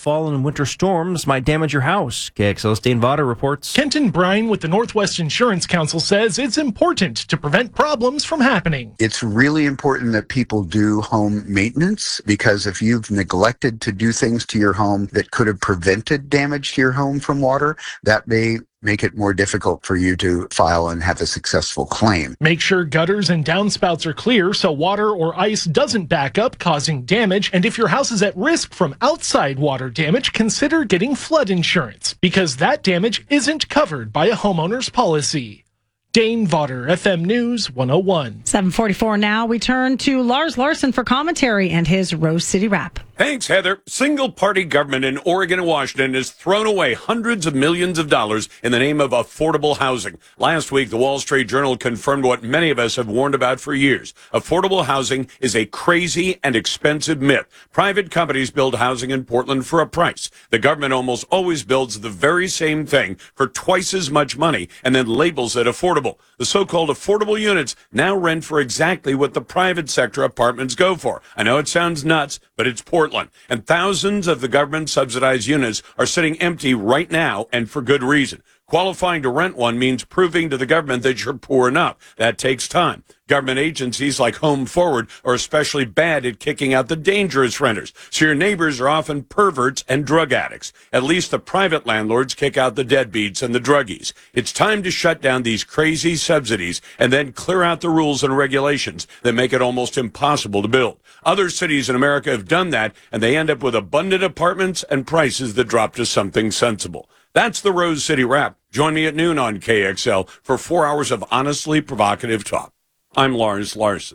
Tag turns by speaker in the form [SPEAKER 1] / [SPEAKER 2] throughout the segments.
[SPEAKER 1] fall and winter storms might damage your house. KXL's Dane Vaughter reports.
[SPEAKER 2] Kenton Brine with the Northwest Insurance Council says it's important to prevent problems from happening.
[SPEAKER 3] It's really important that people do home maintenance, because if you've neglected to do things to your home that could have prevented damage to your home from water, that may make it more difficult for you to file and have a successful claim.
[SPEAKER 2] Make sure gutters and downspouts are clear so water or ice doesn't back up, causing damage. And if your house is at risk from outside water damage, consider getting flood insurance, because that damage isn't covered by a homeowner's policy. Dane Vaughter, FM News 101.
[SPEAKER 4] 7:44 now. We turn to Lars Larson for commentary and his Rose City Wrap.
[SPEAKER 5] Thanks, Heather. Single-party government in Oregon and Washington has thrown away hundreds of millions of dollars in the name of affordable housing. Last week, the Wall Street Journal confirmed what many of us have warned about for years. Affordable housing is a crazy and expensive myth. Private companies build housing in Portland for a price. The government almost always builds the very same thing for twice as much money and then labels it affordable. The so-called affordable units now rent for exactly what the private sector apartments go for. I know it sounds nuts, but it's Portland. And thousands of the government-subsidized units are sitting empty right now, and for good reason. Qualifying to rent one means proving to the government that you're poor enough. That takes time. Government agencies like Home Forward are especially bad at kicking out the dangerous renters. So your neighbors are often perverts and drug addicts. At least the private landlords kick out the deadbeats and the druggies. It's time to shut down these crazy subsidies and then clear out the rules and regulations that make it almost impossible to build. Other cities in America have done that, and they end up with abundant apartments and prices that drop to something sensible. That's the Rose City Wrap. Join me at noon on KXL for 4 hours of honestly provocative talk. I'm Lars Larson.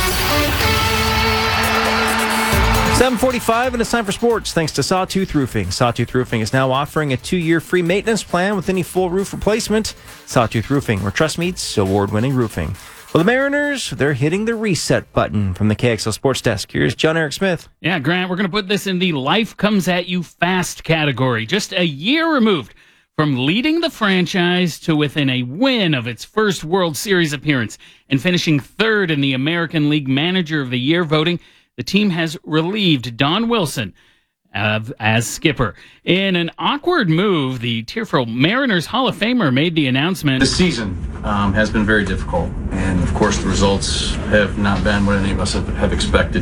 [SPEAKER 1] 7:45, and it's time for sports, thanks to Sawtooth Roofing. Sawtooth Roofing is now offering a 2-year free maintenance plan with any full roof replacement. Sawtooth Roofing, where trust meets award-winning roofing. Well, the Mariners, they're hitting the reset button. From the KXL Sports Desk, here's John Eric Smith.
[SPEAKER 6] Yeah, Grant, we're going to put this in the life comes at you fast category. Just a year removed from leading the franchise to within a win of its first World Series appearance and finishing third in the American League Manager of the Year voting, the team has relieved Don Wilson as skipper. In an awkward move, the tearful Mariners Hall of Famer made the announcement.
[SPEAKER 7] The season has been very difficult, and of course the results have not been what any of us have expected.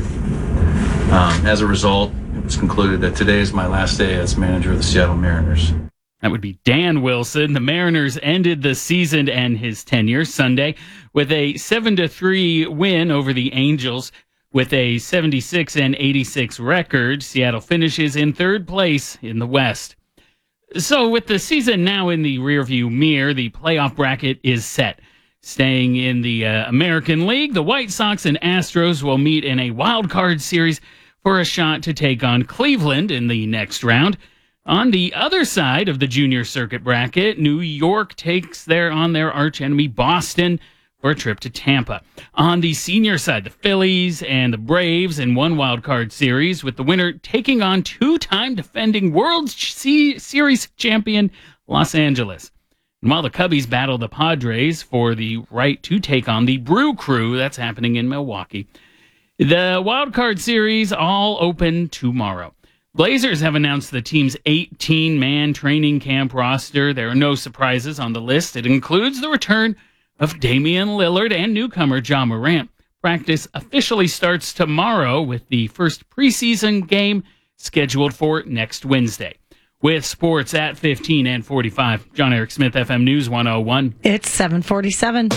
[SPEAKER 7] As a result, it was concluded that today is my last day as manager of the Seattle Mariners.
[SPEAKER 6] That would be Dan Wilson. The Mariners ended the season and his tenure Sunday with a 7-3 win over the Angels. With a 76-86 record, Seattle finishes in third place in the West. So with the season now in the rearview mirror, the playoff bracket is set. Staying in the American League, the White Sox and Astros will meet in a wild card series for a shot to take on Cleveland in the next round. On the other side of the junior circuit bracket, New York takes on their archenemy Boston for a trip to Tampa. On the senior side, the Phillies and the Braves in one wild card series, with the winner taking on two-time defending World Series champion Los Angeles. And while the Cubbies battle the Padres for the right to take on the Brew Crew, that's happening in Milwaukee. The wild card series all open tomorrow. Blazers have announced the team's 18-man training camp roster. There are no surprises on the list. It includes the return of Damian Lillard and newcomer Ja Morant. Practice officially starts tomorrow with the first preseason game scheduled for next Wednesday. With sports at 15 and 45, John Eric Smith, FM News 101.
[SPEAKER 4] It's 7:47.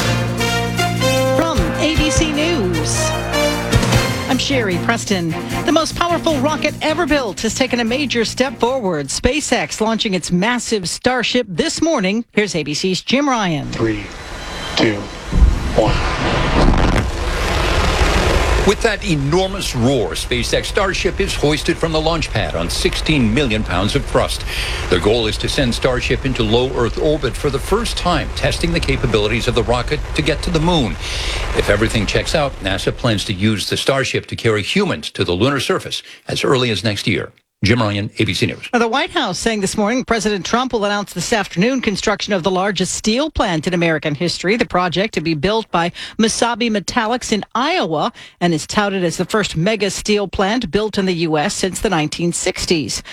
[SPEAKER 4] From ABC News, I'm Sherry Preston. The most powerful rocket ever built has taken a major step forward. SpaceX launching its massive Starship this morning. Here's ABC's Jim Ryan.
[SPEAKER 8] 3, 2, 1.
[SPEAKER 9] With that enormous roar, SpaceX Starship is hoisted from the launch pad on 16 million pounds of thrust. Their goal is to send Starship into low Earth orbit for the first time, testing the capabilities of the rocket to get to the moon. If everything checks out, NASA plans to use the Starship to carry humans to the lunar surface as early as next year. Jim Ryan, ABC News.
[SPEAKER 4] The White House saying this morning President Trump will announce this afternoon construction of the largest steel plant in American history. The project to be built by Mesabi Metallics in Iowa and is touted as the first mega steel plant built in the U.S. since the 1960s.